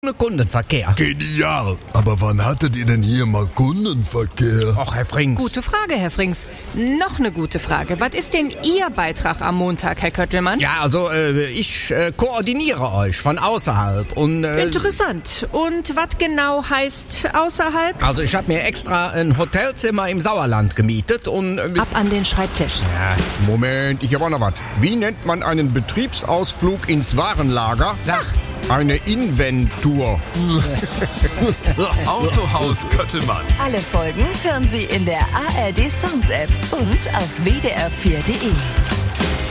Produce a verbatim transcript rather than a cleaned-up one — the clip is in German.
Kundenverkehr. Genial. Aber wann hattet ihr denn hier mal Kundenverkehr? Och, Herr Frings. Gute Frage, Herr Frings. Noch eine gute Frage. Was ist denn Ihr Beitrag am Montag, Herr Köttelmann? Ja, also äh, ich äh, koordiniere euch von außerhalb und... Äh, Interessant. Und was genau heißt außerhalb? Also ich habe mir extra ein Hotelzimmer im Sauerland gemietet und... Äh, Ab an den Schreibtisch. Ja, Moment, ich habe auch noch was. Wie nennt man einen Betriebsausflug ins Warenlager? Sag! Eine Inventur. Autohaus Köttelmann. Alle Folgen hören Sie in der A R D Sounds App und auf w d r vier punkt d e.